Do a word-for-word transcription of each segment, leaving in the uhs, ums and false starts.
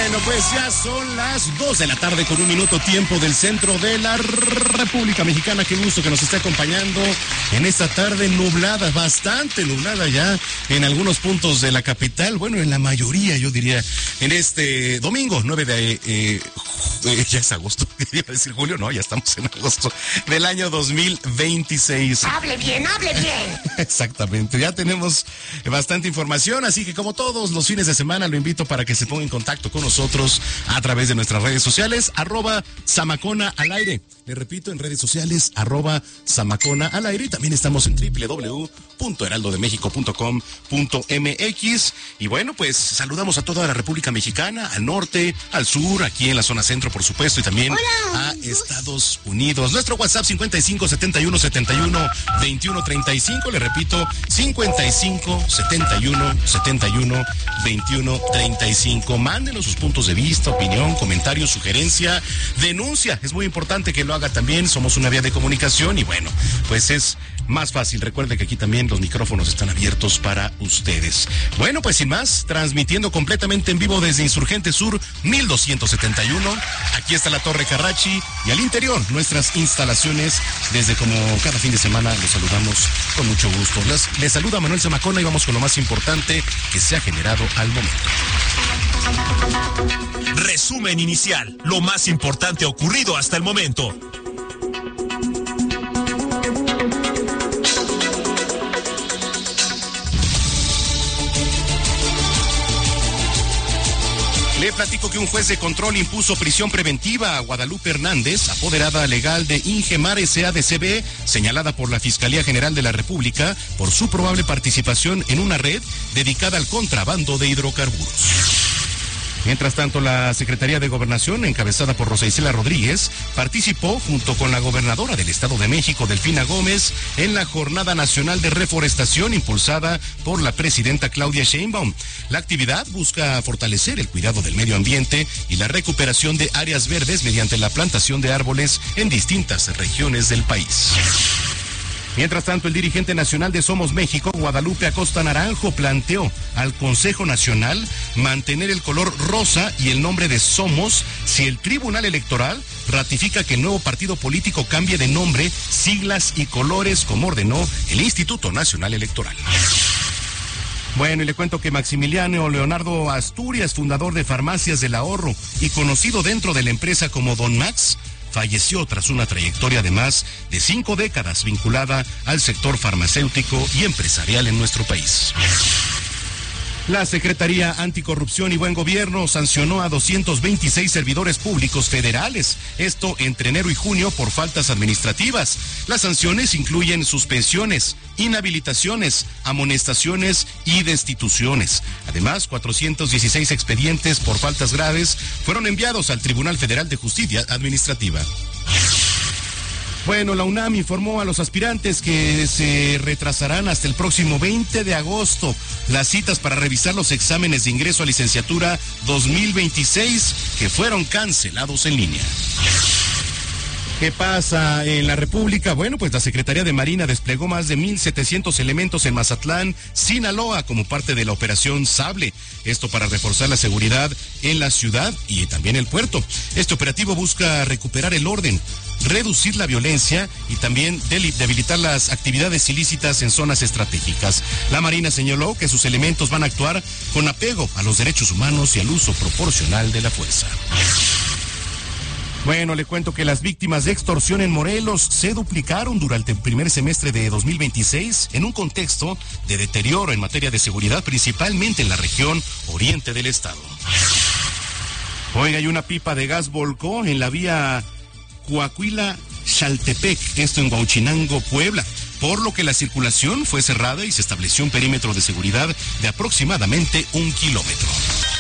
Bueno, pues ya son las dos de la tarde con un minuto tiempo del centro de la República Mexicana. Qué gusto que nos esté acompañando en esta tarde nublada, bastante nublada ya en algunos puntos de la capital. Bueno, en la mayoría, yo diría, en este domingo, nueve de... Eh, eh, ya es agosto, iba a decir julio, no, ya estamos en agosto del año dos mil veintiséis. Hable bien, hable bien. Exactamente, ya tenemos bastante información, así que como todos los fines de semana lo invito para que se ponga en contacto con nosotros a través de nuestras redes sociales, arroba Zamacona al aire. Le repito, en redes sociales, arroba Zamacona al aire, y también estamos en doble u doble u doble u punto heraldo de méxico punto com punto m x. Y bueno, pues saludamos a toda la República Mexicana, al norte, al sur, aquí en la zona centro, por supuesto, y también Hola, a Estados Unidos. Nuestro WhatsApp cincuenta y cinco setenta y uno setenta y uno veintiuno treinta y cinco, le repito, cincuenta y cinco setenta y uno setenta y uno veintiuno treinta y cinco. Mándenos sus puntos de vista, opinión, comentario, sugerencia, denuncia. Es muy importante que lo haga también. Somos una vía de comunicación y bueno, pues es más fácil. Recuerde que aquí también los micrófonos están abiertos para ustedes. Bueno, pues sin más, transmitiendo completamente en vivo desde Insurgente Sur mil doscientos setenta y uno. Aquí está la Torre Carrachi y al interior nuestras instalaciones. Desde como cada fin de semana los saludamos con mucho gusto. Les, les saluda Manuel Zamacona y vamos con lo más importante que se ha generado al momento. Resumen inicial, lo más importante ocurrido hasta el momento. Le platico que un juez de control impuso prisión preventiva a Guadalupe Hernández, apoderada legal de Ingemar S A de C B, señalada por la Fiscalía General de la República por su probable participación en una red dedicada al contrabando de hidrocarburos. Mientras tanto, la Secretaría de Gobernación, encabezada por Rosa Isela Rodríguez, participó junto con la gobernadora del Estado de México, Delfina Gómez, en la Jornada Nacional de Reforestación impulsada por la presidenta Claudia Sheinbaum. La actividad busca fortalecer el cuidado del medio ambiente y la recuperación de áreas verdes mediante la plantación de árboles en distintas regiones del país. Mientras tanto, el dirigente nacional de Somos México, Guadalupe Acosta Naranjo, planteó al Consejo Nacional mantener el color rosa y el nombre de Somos si el Tribunal Electoral ratifica que el nuevo partido político cambie de nombre, siglas y colores como ordenó el Instituto Nacional Electoral. Bueno, y le cuento que Maximiliano Leonardo Asturias, fundador de Farmacias del Ahorro y conocido dentro de la empresa como Don Max, falleció tras una trayectoria de más de cinco décadas vinculada al sector farmacéutico y empresarial en nuestro país. La Secretaría Anticorrupción y Buen Gobierno sancionó a doscientos veintiséis servidores públicos federales, esto entre enero y junio por faltas administrativas. Las sanciones incluyen suspensiones, inhabilitaciones, amonestaciones y destituciones. Además, cuatrocientos dieciséis expedientes por faltas graves fueron enviados al Tribunal Federal de Justicia Administrativa. Bueno, la UNAM informó a los aspirantes que se retrasarán hasta el próximo veinte de agosto las citas para revisar los exámenes de ingreso a licenciatura dos mil veintiséis que fueron cancelados en línea. ¿Qué pasa en la República? Bueno, pues la Secretaría de Marina desplegó más de mil setecientos elementos en Mazatlán, Sinaloa, como parte de la Operación Sable. Esto para reforzar la seguridad en la ciudad y también el puerto. Este operativo busca recuperar el orden, reducir la violencia y también debilitar las actividades ilícitas en zonas estratégicas. La Marina señaló que sus elementos van a actuar con apego a los derechos humanos y al uso proporcional de la fuerza. Bueno, le cuento que las víctimas de extorsión en Morelos se duplicaron durante el primer semestre de dos mil veintiséis en un contexto de deterioro en materia de seguridad, principalmente en la región oriente del estado. Oiga, y una pipa de gas volcó en la vía Coahuila-Xaltepec, esto en Huauchinango, Puebla, por lo que la circulación fue cerrada y se estableció un perímetro de seguridad de aproximadamente un kilómetro.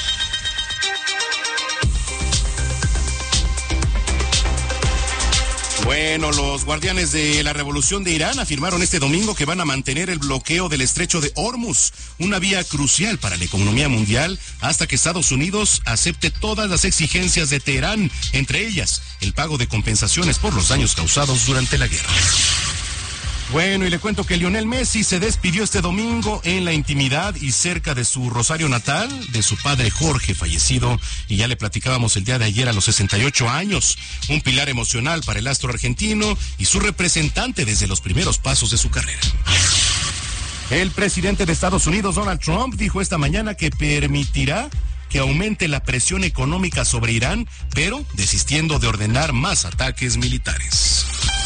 Bueno, los guardianes de la Revolución de Irán afirmaron este domingo que van a mantener el bloqueo del estrecho de Hormuz, una vía crucial para la economía mundial, hasta que Estados Unidos acepte todas las exigencias de Teherán, entre ellas el pago de compensaciones por los daños causados durante la guerra. Bueno, y le cuento que Lionel Messi se despidió este domingo en la intimidad y cerca de su Rosario natal, de su padre Jorge, fallecido, y ya le platicábamos el día de ayer a los sesenta y ocho años, un pilar emocional para el astro argentino y su representante desde los primeros pasos de su carrera. El presidente de Estados Unidos, Donald Trump, dijo esta mañana que permitirá que aumente la presión económica sobre Irán, pero desistiendo de ordenar más ataques militares.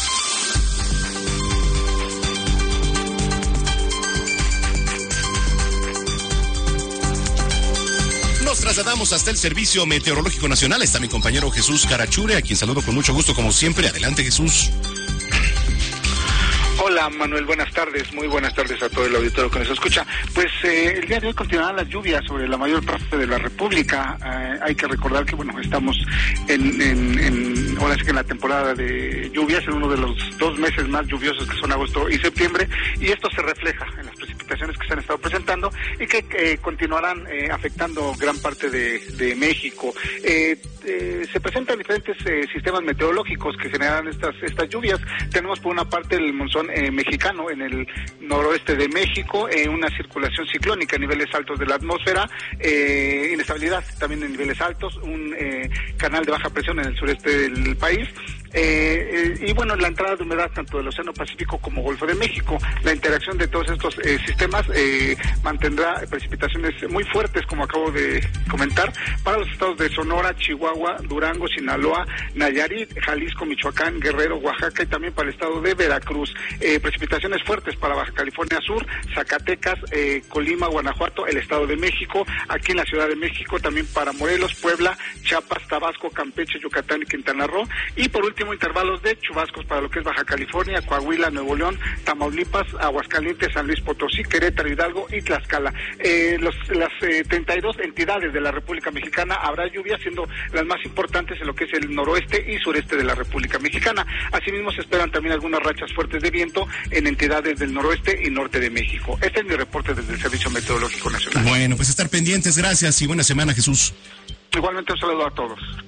Nos trasladamos hasta el Servicio Meteorológico Nacional. Está mi compañero Jesús Carachure, a quien saludo con mucho gusto como siempre. Adelante, Jesús. Hola Manuel, buenas tardes, muy buenas tardes a todo el auditorio que nos escucha. Pues eh, el día de hoy continuarán las lluvias sobre la mayor parte de la República. Eh, hay que recordar que bueno, estamos en, en, en ahora sí que en la temporada de lluvias, en uno de los dos meses más lluviosos que son agosto y septiembre, y esto se refleja en las precipitaciones que se han estado presentando y que eh, continuarán eh, afectando gran parte de, de México. Eh, eh, se presentan diferentes eh, sistemas meteorológicos que generan estas estas lluvias. Tenemos por una parte el monzón Eh, mexicano en el noroeste de México, eh, una circulación ciclónica a niveles altos de la atmósfera, eh, inestabilidad también en niveles altos, un eh, canal de baja presión en el sureste del país, eh, eh, y bueno, la entrada de humedad tanto del Océano Pacífico como Golfo de México. La interacción de todos estos eh, sistemas eh, mantendrá precipitaciones muy fuertes, como acabo de comentar, para los estados de Sonora, Chihuahua, Durango, Sinaloa, Nayarit, Jalisco, Michoacán, Guerrero, Oaxaca y también para el estado de Veracruz. Eh, precipitaciones fuertes para Baja California Sur, Zacatecas, eh, Colima, Guanajuato, el Estado de México, aquí en la Ciudad de México, también para Morelos, Puebla, Chiapas, Tabasco, Campeche, Yucatán y Quintana Roo. Y por último, intervalos de chubascos para lo que es Baja California, Coahuila, Nuevo León, Tamaulipas, Aguascalientes, San Luis Potosí, Querétaro, Hidalgo y Tlaxcala. Eh, los, las eh, treinta y dos entidades de la República Mexicana habrá lluvia, siendo las más importantes en lo que es el noroeste y sureste de la República Mexicana. Asimismo, se esperan también algunas rachas fuertes de viento en entidades del noroeste y norte de México. Este es mi reporte desde el Servicio Meteorológico Nacional. Bueno, pues estar pendientes, gracias y buena semana, Jesús. Igualmente un saludo a todos.